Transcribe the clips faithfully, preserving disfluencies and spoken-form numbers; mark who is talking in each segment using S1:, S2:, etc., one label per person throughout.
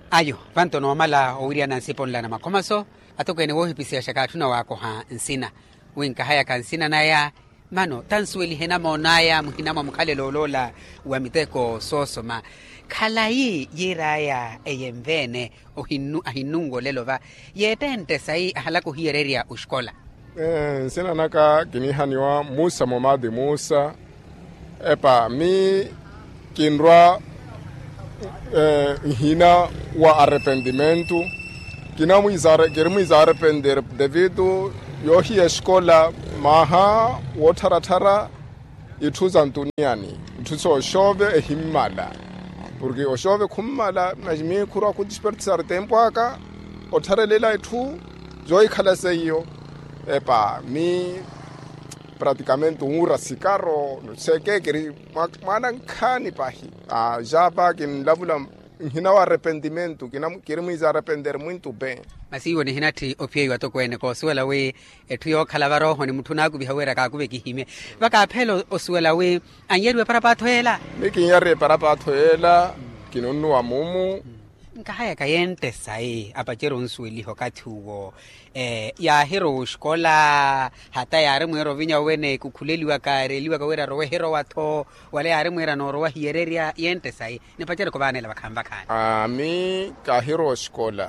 S1: ayo vanto no mala owiria na nsipon la na makomaso atokwene wo hipisia shaka tuna wako ha nsina winka haya kansina na ya mano tansweli hena monaya muhinama mukale lolola wa miteko soso ma kala yi yiraya eyemvene ohinu ahinungo lelova yetente sai ahalako hiereria ushkola
S2: eh nsina naka kinihaniwa Musa Momadi Musa epa mi kinrwa eh hina wa arrependimento kinamu izare kirimu izare arrepender devido yohi escola maha wotaratara ituza ntuniani ituzo shove ehimala porque o shove kummala najmi kura ku despertar tempo aka otarelela itu joy khala seyo epa mi praticamente un rasicaro no sé qué que manan khani pahi ah java que lavula hina wa arrependimento que não queremos arrepender muito bem
S1: masi woni hinati opie wato kwene ko suela we etuyo khalavaro honi mutuna ku bihawera ka ku bekihime baka phelo osuela we anyerwe para pathoela
S2: mikinyare para pathoela kinonu wa mumu
S1: nkahaya kayente sai apachero nsueli hokathuwo eh ya hero shkola hata yare mwero vinya wene kukhuleliwa kareliwa kawera rowe hero watho wale yare mwera no rowa hiereria yente sai nepachero ko banela bakhamba khana
S2: ami ka hero shkola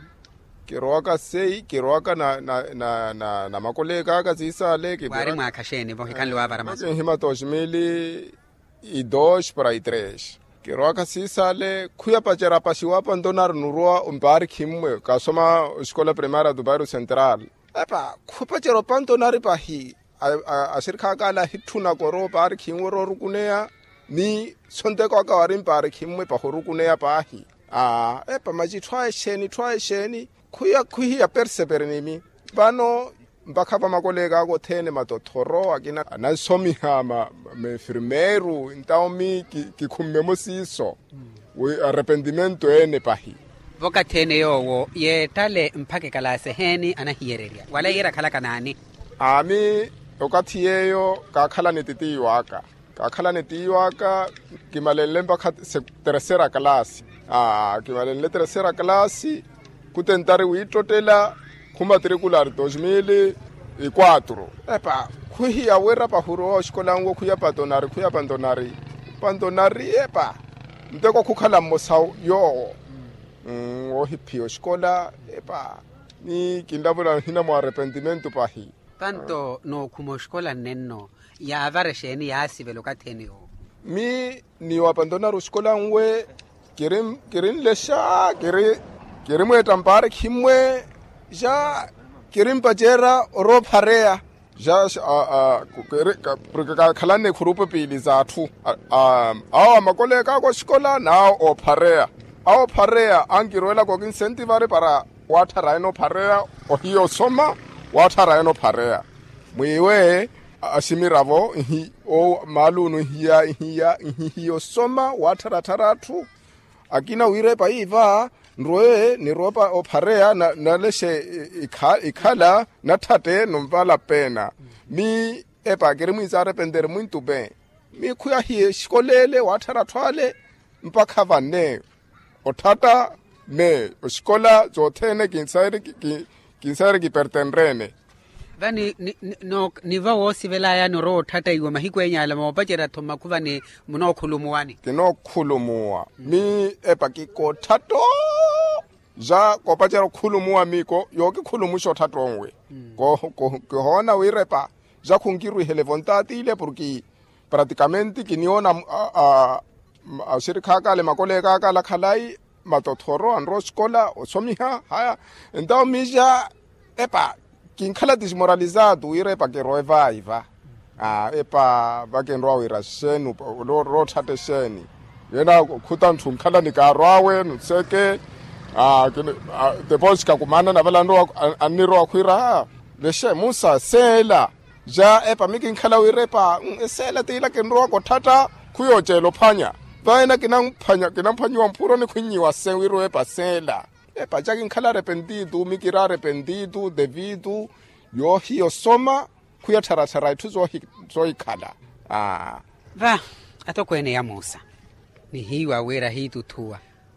S2: kiroka sei kiroka na na na na, na makolega ka zisale ke
S1: ware mwakhashene bo hikanlo wabara maso
S2: hima toshmili i dos para i tres kiroka sisale khuya pachera pasiwa pandonar nurwa umbari khimwe kasoma escola primaria do bairro central epa khupachero pandonar pahi asirkha kala hithuna koro par khimwe ro rukuneya ni sonte ko ka warin par khimwe pa rukuneya pahi a epa maji try sheni try sheni khuya khuya perseverenimi bano mbakhapa makolega ko thene matothoro akina na somi hama me firmeru ntaomi ki khummemo siso we arrependimento ene pahi
S1: voka thene yowo ye tale mphake kala seheni ana hiereria wala yera khala kanani
S2: ami okathiyeyo ka khala netiti waka ka khala netiti waka kimalele mbakha tercera clase ah kimalele tercera clase kutentare uitotela kumatricular dos mil e quatro epa kuhia wera pa huro escola ngo kuya patonari kuya pandonari pandonari epa ndeko kukhala mosau yo mm o hipio escola epa ni kindabula hina mo arrependimento pahi
S1: tanto no kumo escola nenno ya avaresheni ya sivelo katheneo
S2: mi ni wa pandonari escola ngwe kirim kirin lesha kire kirim etampare khimwe ja kirim pajera ro pharea ja a porque ka khalane khurupo pili zathu a a makolega ko skola na o pharea a o pharea angirwela ko incentive para water rhino pharea o hiyo soma water rhino pharea mwiwe asimiravo hi o malunu hiya hiya hiyo soma water taratu akina wire pa iva nroe ni ropa opharea na naleshe ikhala nathate nombala pena mi epa kere mu izare pendere muito bem mi khuya hi shikolele wathara thwale mpakha vanne othata me oskola zothene kinsaire kinsaire ki pertenrene
S1: vani no niva wo sivela ya no ro thata iwe mahiko enyala mo pachera thoma khuvane muno khulumuwani
S2: kino khulumuwa mi epa ki ko thato ja ko pachera khulumuwa miko yo ki khulumusho thatongwe ko ko hona we repa ja khungirwe hele vontati ile porque prácticamente kiniona a a sirkha ka le makolega ka la khalai matothoro anro skola osomiha haya entaw mija epa kinkhala dismoralizado we repa ke roevaiva ah epa ba ke nro we rasenu lo ro thate sheni yena khuta nthumkhala ni ka rwawe nutseke ah te boska kumana na balando aniro akhwira leshe Musa sela ja epa miki nkhala we repa esela tila ke nro ko thata khuyojelo phanya baina kinang phanya kinang phanywa mpuro ni khunyiwa sewiro epa sela epa jaki nkhala arrepentido mikira arrepentido devido yo hiyo soma kuya thara thara thuzo hi zo ikhala ah
S1: va atokwene ya Musa ni hiwa wera hi tuthua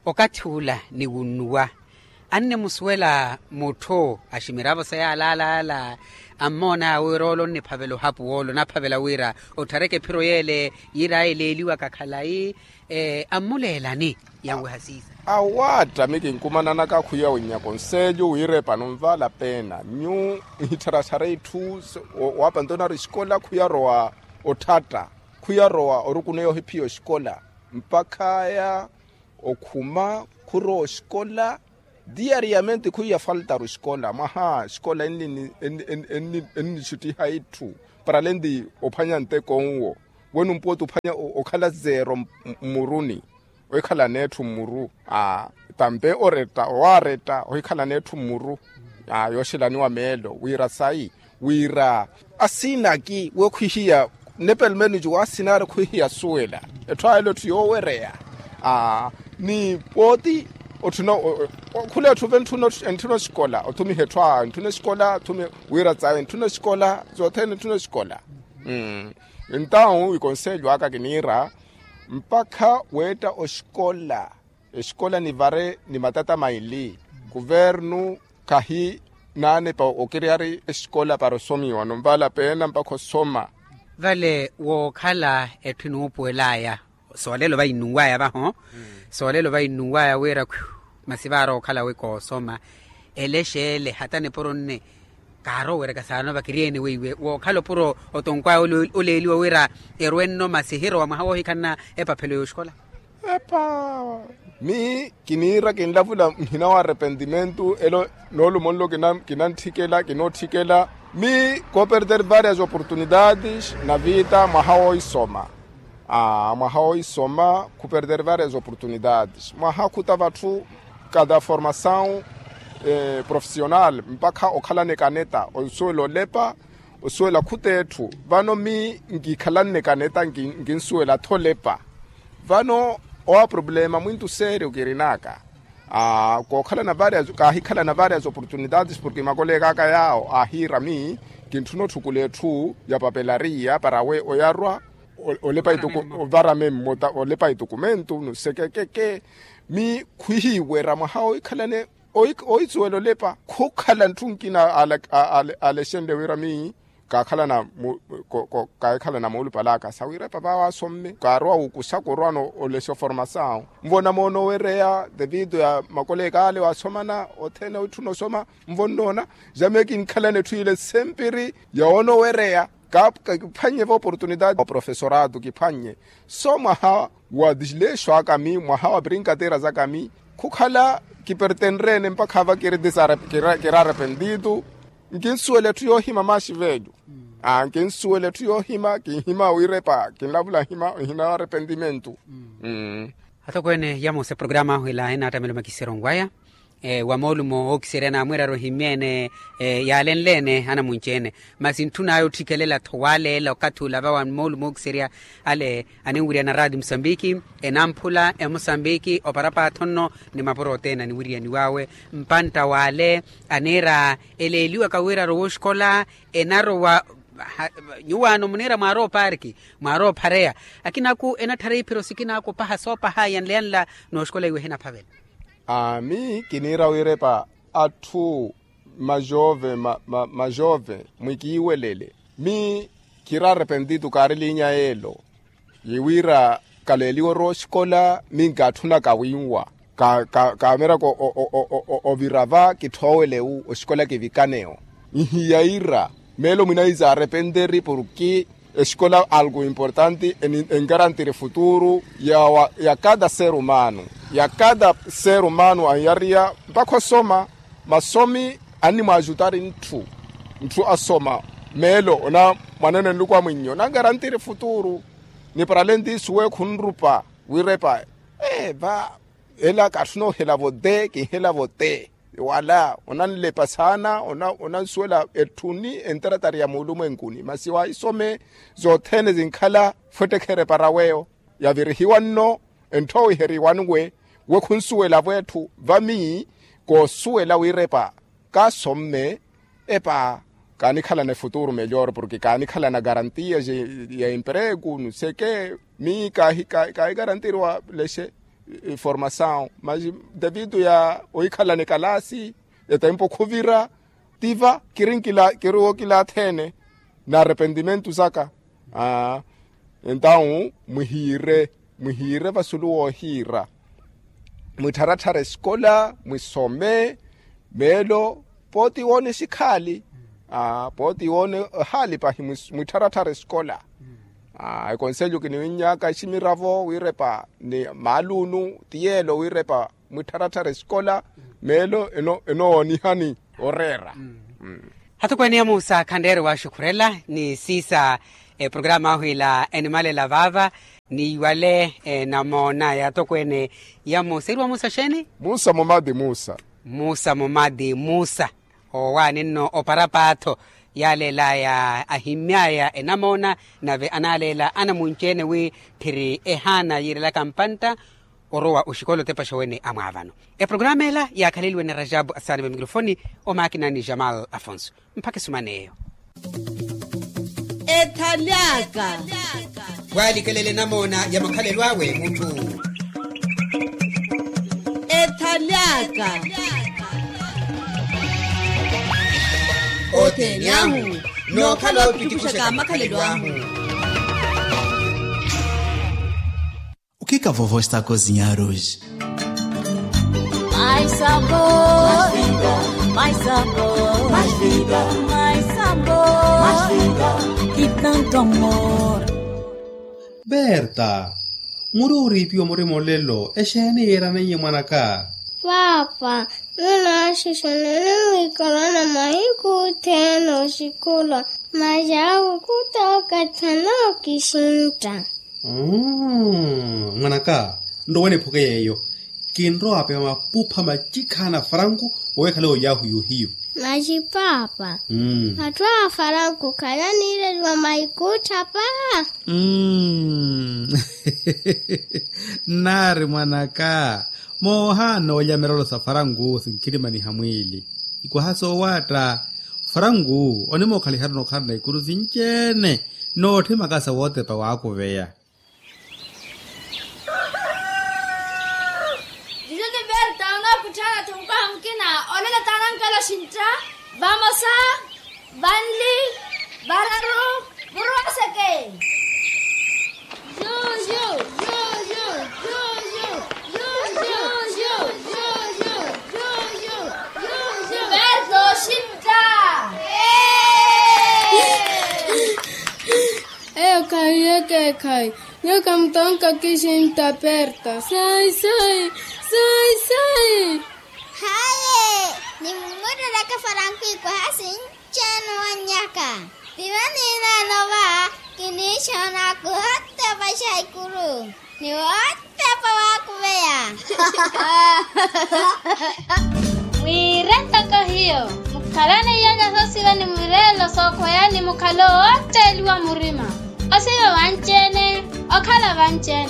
S1: okathula ni unua anne muswela motho a shimirabo sa ya lala la amona wirolo ni phavelo hapu wolo na phavela wira othareke phiro yele yira eleliwa kakhalai eh amulela ni yangu hasisa
S2: awata miki nkumanana ka khuya unya konselho uyirepa nomvala pena nyu hitharasara ithu wapantona ri xikola khuya roa othata khuya roa orukuneyo hiphiyo xikola mpakhaya okhuma khuro xikola diariamente khuya falta ro xikola maha xikola enni enni enni xuti haithu para lendi ophanya nteko nwo wena umpoto uphanya okhala zero muruni oyikhala nethu muru ah tambe oreta wareta oyikhala nethu muru ah yoshilani wa melo wira sai wira asina ki wekhuhiya nepel manager wasinare khuhiya suela ethwalo thiyo werea ah ni poti othuna khule thuve nthuno nthuno xikola othumi hethwa nthuno xikola thumi wira tsawe nthuno xikola zothene nthuno xikola mm então ikonselho aka kinira mpakha weta oxikola exikola ni vare ni matata maili governo kahi nane pa okiriari exikola para somiwa nombala pena mpakho soma
S1: vale wo khala ethinu puelaya solelo ba inuwaya ba ho solelo ba inuwaya wera masibaro khala we ko soma eleshele hatane poronne karo wera kasana bakiriene wewe wo khalo puro otonkwa oleliwa wera erwenno masihiro wa mahawo hikana epa phelo yoshkola
S2: epa mi kinira kinlavula mhina wa arrependimento elo nolo monlo kinan kinanthikela kinothikela mi ko perder várias oportunidades na vida mahawo isoma ah mahawo isoma ku perder várias oportunidades maha kutava tu cada formação eh, profissional mpakha okhalane kaneta osuelo lepa osuela khutethu vano mi ngikhalane kaneta nginsuela tholepa vano o problema muito sério kirinaka ah kokhala na várias kahikhala na várias oportunidades porque makolega ka yao ahira mi kinthuno thukulethu ya papelaria para we oyarwa olepa ituku varame mota olepa documento no sekekeke mi khuhiwe ramahao ikhalane oitsuelo lepa khokhala ntunkina ala ala shende wirami ka khala na ko ka khala na molu palaka sawira papa wa somme ka ro ukusakorwano olesho formação mvona mono werea devido ya makolega ale wa somana othena uthuno soma mvonona jamekin khala ne thuile sempiri ya ono werea kap ka phanye oportunidade o professorado ki phanye soma ha wa dislesho akami mwa ha brincadeira zakami khukhala ki pertenrene mpakhava kiri desara kira arrependido nginsuele thuyo hima mashivedu ah nginsuele thuyo hima kihima wirepa kinlavula hima hina arrependimento mm
S1: hata kwene yamo se programa hila ina tamelo makisirongwaya e wamolumo okisirena mwera rohimene e yalenlene ana munchene masintuna ayo thikelela thwale la kathula ba wamolumo okiseria ale aniwuria na radio Msambiki enamphula e Msambiki oparapa thonno ni maporotena ni wuria ni wawe mpanta wale anera eleliwa kawira roshkola enaro wa nyuwano munera maro parki maro pharea akinaku enathare phiro sikina ko paha so paha yanlenla no shkola iwe hena phavel
S2: ami kinira wirepa athu majove ma, ma, majove mwikiwelele mi kira arrependido karilinya elo yiwira kaleliwo roshkola mingathuna kawinwa ka ka kamera ko ovirava kithowele u oshkola kivikaneo ihiyaira melo mina iza arrependeri porque escola algo importante en, en garantir el futuro ya, wa, ya cada ser humano ya cada ser humano ayaria mpako soma masomi anima ajutari ntu ntu asoma melo ona manene ndukwa mwinyo na garantir el futuro ni paralendi suwe khunrupa wirepa eh ba ela katno hela vode ki hela vote wala onanle pasana ona onansuela ethuni enteratari ya mulumo enkuni masiwa isome zothene zinkhala fotekhere paraweyo yavirihiwa no entho iheriwanwe wekhunsuela bwethu vami ko suela wirepa ka somme epa kani khala ne futuro melhor porque kani khala na garantia ya emprego não sei que mi ka ka garantirwa leshe formação, mas devido ya oikhala ne kalasi e tempo khuvira tiva kirinkila kiro kila thene na arrependimento saka ah então muhire muhire vasulu wo hira mutharathara escola musome melo poti wone sikhali ah poti wone hali pa mutharathara escola ah ikonselho ke ninyaka isimiravo wirepa ni malunu tielo wirepa mutharathara escola melo eno eno ni hani orera mm. mm.
S1: Hatukweni ya Musa Khandere wa shukurela ni sisa eh, programa huila Animale la Vava ni wale eh, na mona ya tokwene ya Musa irwa Musa sheni
S2: Musa Momadi Musa
S1: Musa Momadi Musa o wani no oparapato yale la ya ahimya enamona na ve analela ana munchene wi piri ehana yirela kampanta orowa ushikolo tepa shawene amavano e programela ya Khalilwe na Rajabu asani be mikrofoni o makina ni Jamal Afonso mpaka sumaneyo
S3: Ethaliaka
S1: wali kelele namona ya makhalelwawe muthu
S3: Ethaliaka Otenyahu no khalo pikikusha makhalelwahu.
S4: O que que a vovó está a cozinhar hoje?
S5: Mais sabor, mais vida, mais sabor, mais vida, mais sabor, mais vida e tanto amor.
S4: Berta, mururi pio more molelo, e shene era na yemanaka.
S6: Papa, não acho que não corona mais cutelo shikola, mas já o kutoka tano kishinta.
S4: Mm, manaka, ndo wene poke yeyo. Kinro ape mapupa majikana farangu owekalo yahu yuhiyo.
S6: Maji papa.
S4: Mm.
S6: Hatwa farangu kala nile wa maikuta pa.
S4: Mm. Nari manaka. Mohano ya merolo sa farangu sinkirima ni hamwili. Iko haso wata farangu onemo khali harno kharna ikuru zinchene no the makasa wote pa wako veya.
S7: Vamos a Banli Bararo Burrasake. Yo yo yo yo yo yo yo yo yo yo yo yo yo yo Berto Shinta.
S8: Eu caí que cai. Eu canto que aqui Shinta aperta. Sai sai sai sai.
S6: Hai, ni muda da ka farangu ko hasin chano anyaka. Tivani na nova kini shana ko hatta bashai kuru. Ni hatta pawaku beya.
S7: Mirenta kahio. Mukalane yanga sosiwa ni murelo soko yani mukalo ote liwa murima. Osiwa wanchene, okala wanchene.